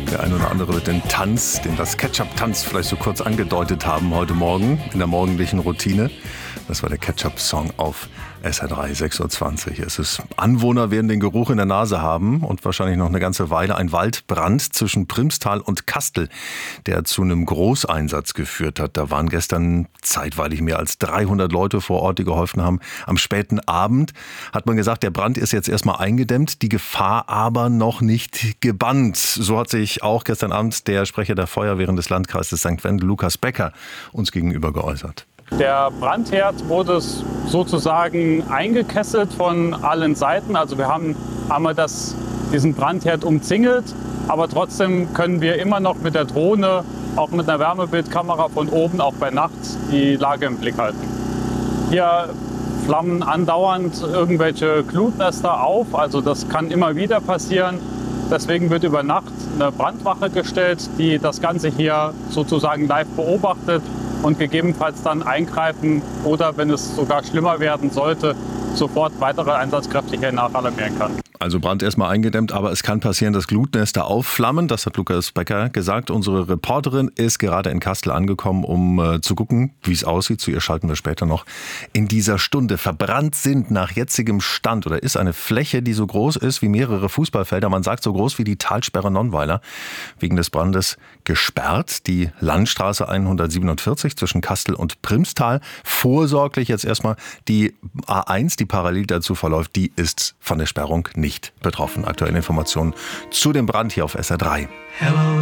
Der eine oder andere wird den Tanz, das Ketchup-Tanz vielleicht so kurz angedeutet haben heute Morgen in der morgendlichen Routine. Das war der Ketchup-Song auf SR3, 6.20 Uhr. Es ist, Anwohner werden den Geruch in der Nase haben und wahrscheinlich noch eine ganze Weile. Ein Waldbrand zwischen Primstal und Kastel, der zu einem Großeinsatz geführt hat. Da waren gestern zeitweilig mehr als 300 Leute vor Ort, die geholfen haben. Am späten Abend hat man gesagt, der Brand ist jetzt erstmal eingedämmt, die Gefahr aber noch nicht gebannt. So hat sich auch gestern Abend der Sprecher der Feuerwehren des Landkreises St. Wendel, Lukas Becker, uns gegenüber geäußert. Der Brandherd wurde sozusagen eingekesselt von allen Seiten. Also wir haben einmal diesen Brandherd umzingelt, aber trotzdem können wir immer noch mit der Drohne, auch mit einer Wärmebildkamera von oben, auch bei Nacht, die Lage im Blick halten. Hier flammen andauernd irgendwelche Glutnester auf, also das kann immer wieder passieren. Deswegen wird über Nacht eine Brandwache gestellt, die das Ganze hier sozusagen live beobachtet und gegebenenfalls dann eingreifen oder, wenn es sogar schlimmer werden sollte, sofort weitere Einsatzkräfte hier nachalarmieren kann. Also Brand erstmal eingedämmt, aber es kann passieren, dass Glutnester aufflammen. Das hat Lukas Becker gesagt. Unsere Reporterin ist gerade in Kastel angekommen, um zu gucken, wie es aussieht. Zu ihr schalten wir später noch. In dieser Stunde verbrannt sind nach jetzigem Stand oder ist eine Fläche, die so groß ist wie mehrere Fußballfelder. Man sagt so groß wie die Talsperre Nonnweiler. Wegen des Brandes gesperrt. Die Landstraße 147 zwischen Kastel und Primstal. Vorsorglich jetzt erstmal die A1, die parallel dazu verläuft, die ist von der Sperrung nicht betroffen. Aktuelle Informationen zu dem Brand hier auf SR3.